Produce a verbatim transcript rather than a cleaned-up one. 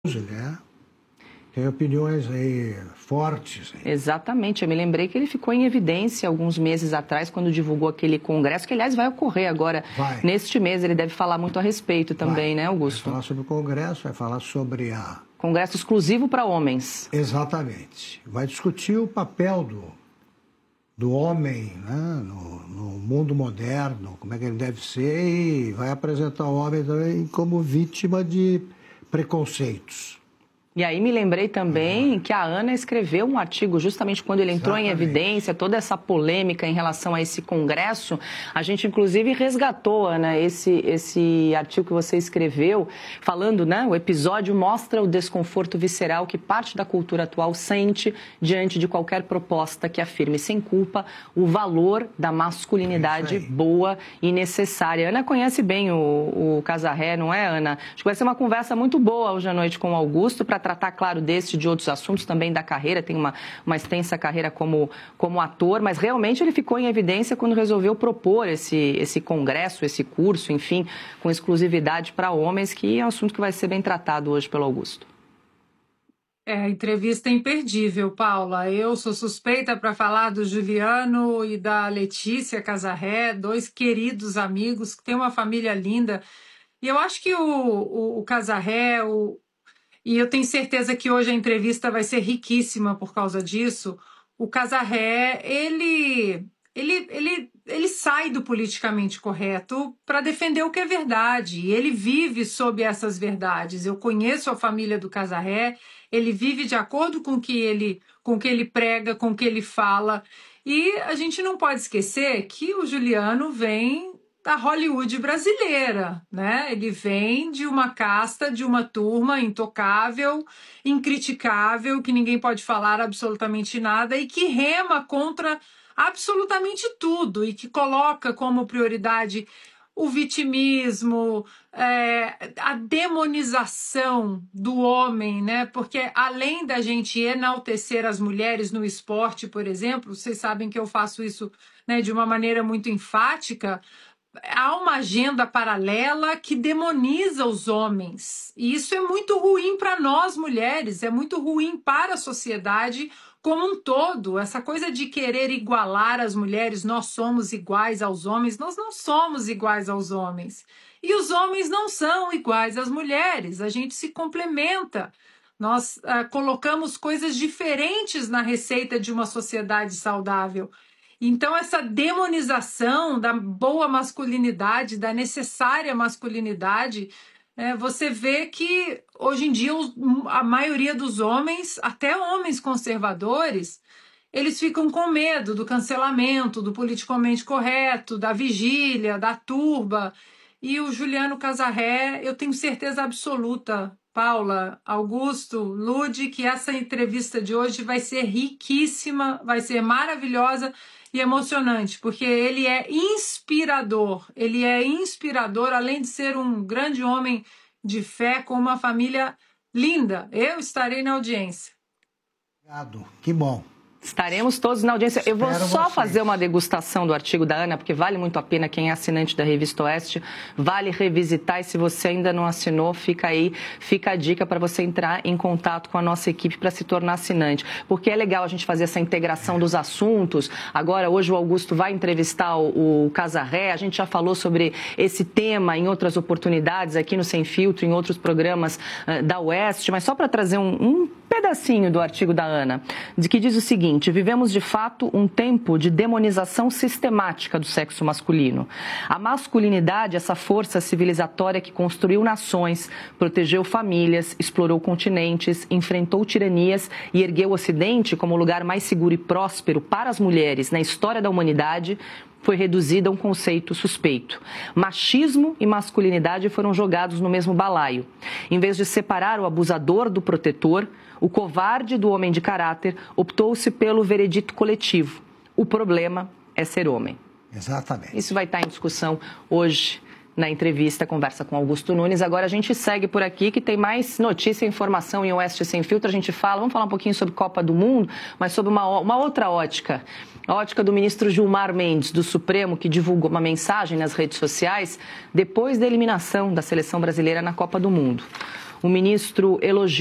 né? Tem opiniões aí fortes. Hein? Exatamente, eu me lembrei que ele ficou em evidência alguns meses atrás, quando divulgou aquele congresso, que aliás vai ocorrer agora, vai. neste mês, ele deve falar muito a respeito também, vai. né, Augusto? Vai falar sobre o congresso, vai falar sobre a... Congresso exclusivo para homens. Exatamente. Vai discutir o papel do, do homem, né, no, no mundo moderno, como é que ele deve ser, e vai apresentar o homem também como vítima de preconceitos. E aí me lembrei também que a Ana escreveu um artigo justamente quando ele entrou Exatamente. Em evidência, toda essa polêmica em relação a esse congresso. A gente, inclusive, resgatou, Ana, esse, esse artigo que você escreveu, falando, né, o episódio mostra o desconforto visceral que parte da cultura atual sente diante de qualquer proposta que afirme sem culpa o valor da masculinidade é boa e necessária. A Ana conhece bem o, o Casarré, não é, Ana? Acho que vai ser uma conversa muito boa hoje à noite com o Augusto, para tratar, claro, desse e de outros assuntos, também da carreira, tem uma, uma extensa carreira como, como ator, mas realmente ele ficou em evidência quando resolveu propor esse, esse congresso, esse curso, enfim, com exclusividade para homens, que é um assunto que vai ser bem tratado hoje pelo Augusto. É, entrevista imperdível, Paula. Eu sou suspeita para falar do Juliano e da Letícia Casarré, dois queridos amigos que têm uma família linda. E eu acho que o, o, o Casarré, o E eu tenho certeza que hoje a entrevista vai ser riquíssima por causa disso. O Casarré, ele, ele, ele, ele sai do politicamente correto para defender o que é verdade. E ele vive sob essas verdades. Eu conheço a família do Casarré, ele vive de acordo com o que ele, com o que ele prega, com o que ele fala. E a gente não pode esquecer que o Juliano vem da Hollywood brasileira, né? Ele vem de uma casta, de uma turma intocável, incriticável, que ninguém pode falar absolutamente nada e que rema contra absolutamente tudo e que coloca como prioridade o vitimismo, é, a demonização do homem, né? Porque além da gente enaltecer as mulheres no esporte, por exemplo, vocês sabem que eu faço isso, né, de uma maneira muito enfática. Há uma agenda paralela que demoniza os homens. E isso é muito ruim para nós, mulheres, é muito ruim para a sociedade como um todo. Essa coisa de querer igualar as mulheres, nós somos iguais aos homens, nós não somos iguais aos homens. E os homens não são iguais às mulheres, a gente se complementa. Nós ah, colocamos coisas diferentes na receita de uma sociedade saudável. Então, essa demonização da boa masculinidade, da necessária masculinidade, é, você vê que, hoje em dia, a maioria dos homens, até homens conservadores, eles ficam com medo do cancelamento, do politicamente correto, da vigília, da turba. E o Juliano Casarré, eu tenho certeza absoluta, Paula, Augusto, Lude, que essa entrevista de hoje vai ser riquíssima, vai ser maravilhosa e emocionante, porque ele é inspirador, ele é inspirador, além de ser um grande homem de fé com uma família linda. Eu estarei na audiência. Obrigado, que bom. Estaremos todos na audiência. Eu vou só fazer uma degustação do artigo da Ana, porque vale muito a pena. Quem é assinante da Revista Oeste, vale revisitar. E se você ainda não assinou, fica aí, fica a dica para você entrar em contato com a nossa equipe para se tornar assinante. Porque é legal a gente fazer essa integração dos assuntos. Agora, hoje o Augusto vai entrevistar o, o Casarré. A gente já falou sobre esse tema em outras oportunidades aqui no Sem Filtro, em outros programas uh, da Oeste. Mas só para trazer um, um pedacinho do artigo da Ana, de que diz o seguinte: vivemos de fato um tempo de demonização sistemática do sexo masculino. A masculinidade, essa força civilizatória que construiu nações, protegeu famílias, explorou continentes, enfrentou tiranias e ergueu o Ocidente como o lugar mais seguro e próspero para as mulheres na história da humanidade, foi reduzida a um conceito suspeito. Machismo e masculinidade foram jogados no mesmo balaio. Em vez de separar o abusador do protetor, o covarde do homem de caráter, optou-se pelo veredito coletivo. O problema é ser homem. Exatamente. Isso vai estar em discussão hoje na entrevista, conversa com Augusto Nunes. Agora a gente segue por aqui, que tem mais notícia e informação em Oeste Sem Filtro. A gente fala, vamos falar um pouquinho sobre Copa do Mundo, mas sobre uma, uma outra ótica. A ótica do ministro Gilmar Mendes, do Supremo, que divulgou uma mensagem nas redes sociais depois da eliminação da seleção brasileira na Copa do Mundo. O ministro elogiou